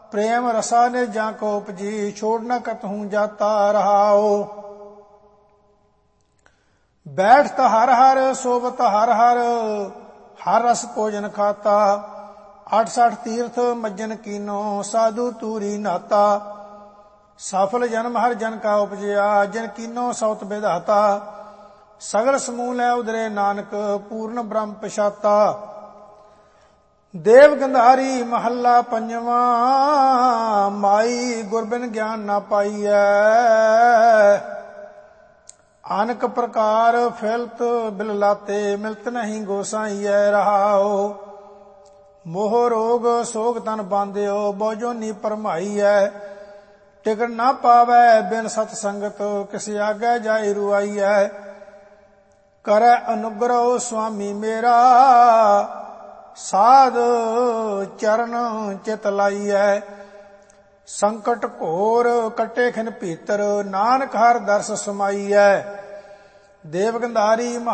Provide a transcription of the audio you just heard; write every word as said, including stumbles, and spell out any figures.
प्रेम रसा ने जाको उपजी छोड़ न कतहूँ जाता रहाओ। बैठत हर हर सोबत हर हर हर रस भोजन खाता। अठ सठ तीर्थ मज्जन कीनो साधु तूरी नाता। सफल जन्म हर जन का उपजया जिन कीनो सौत विधाता। सगल समूह लै उदरे नानक पूर्ण ब्रह्म पछाता। देव गंधारी महला पंजवा माई गुरबिन ज्ञान ना पाईऐ। अनक प्रकार फिलत बिललाते मिलत नहीं गोसाईऐ रहाओ। मोह रोग सोग तन बांध्यो बोजोनी परमाईऐ। टिकन ना पावै बिन सत संगत किस आगे जाई रुआईऐ। करे अनुग्रह स्वामी मेरा साध चरण चित लाईऐ। संकट घोर कटे खिन भीतर नानक हर दर्श समाईऐ। देव गंधारी